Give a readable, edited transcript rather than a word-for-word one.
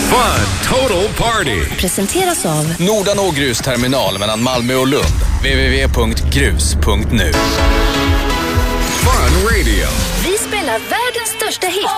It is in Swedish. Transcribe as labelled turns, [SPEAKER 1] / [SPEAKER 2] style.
[SPEAKER 1] Fun Total Party
[SPEAKER 2] presenteras av
[SPEAKER 3] Nordanå grusterminal mellan Malmö och Lund. www.grus.nu.
[SPEAKER 1] Fun Radio.
[SPEAKER 2] Vi spelar världens största hit.